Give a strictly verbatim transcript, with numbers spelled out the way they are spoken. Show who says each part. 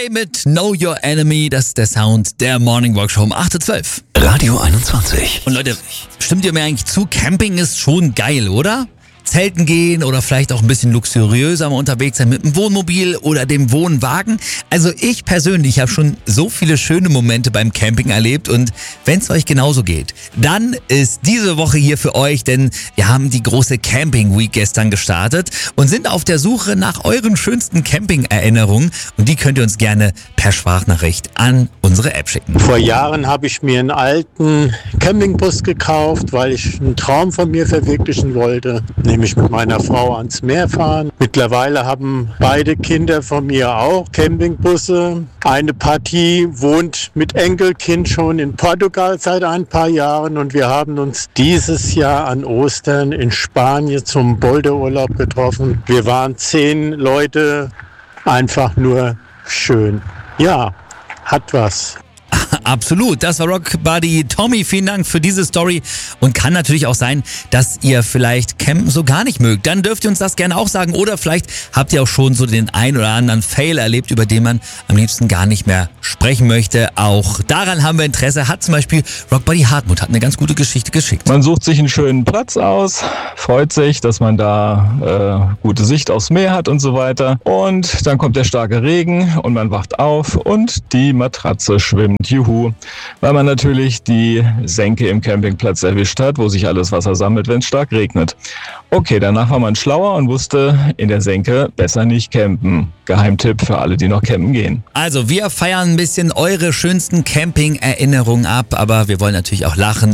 Speaker 1: Coldplay mit Know Your Enemy, das ist der Sound der Morning Walk Show um acht Uhr zwölf.
Speaker 2: Radio einundzwanzig.
Speaker 1: Und Leute, stimmt ihr mir eigentlich zu, Camping ist schon geil, oder? Zelten gehen oder vielleicht auch ein bisschen luxuriöser mal unterwegs sein mit dem Wohnmobil oder dem Wohnwagen. Also ich persönlich habe schon so viele schöne Momente beim Camping erlebt und wenn es euch genauso geht, dann ist diese Woche hier für euch, denn wir haben die große Camping Week gestern gestartet und sind auf der Suche nach euren schönsten Camping-Erinnerungen und die könnt ihr uns gerne per Sprachnachricht an unsere App schicken.
Speaker 3: Vor Jahren habe ich mir einen alten Campingbus gekauft, weil ich einen Traum von mir verwirklichen wollte, nämlich mit meiner Frau ans Meer fahren. Mittlerweile haben beide Kinder von mir auch Campingbusse. Eine Partie wohnt mit Enkelkind schon in Portugal seit ein paar Jahren und wir haben uns dieses Jahr an Ostern in Spanien zum Boulderurlaub getroffen. Wir waren zehn Leute, einfach nur schön. Ja, hat was.
Speaker 1: Absolut, das war Rock Buddy Tommy, vielen Dank für diese Story und kann natürlich auch sein, dass ihr vielleicht Campen so gar nicht mögt. Dann dürft ihr uns das gerne auch sagen oder vielleicht habt ihr auch schon so den ein oder anderen Fail erlebt, über den man am liebsten gar nicht mehr sprechen möchte. Auch daran haben wir Interesse, hat zum Beispiel Rock Buddy Hartmut hat eine ganz gute Geschichte geschickt.
Speaker 4: Man sucht sich einen schönen Platz aus, freut sich, dass man da äh, gute Sicht aufs Meer hat und so weiter und dann kommt der starke Regen und man wacht auf und die Matratze schwimmt. Juhu, weil man natürlich die Senke im Campingplatz erwischt hat, wo sich alles Wasser sammelt, wenn es stark regnet. Okay, danach war man schlauer und wusste, in der Senke besser nicht campen. Geheimtipp für alle, die noch campen gehen.
Speaker 1: Also wir feiern ein bisschen eure schönsten Camping-Erinnerungen ab, aber wir wollen natürlich auch lachen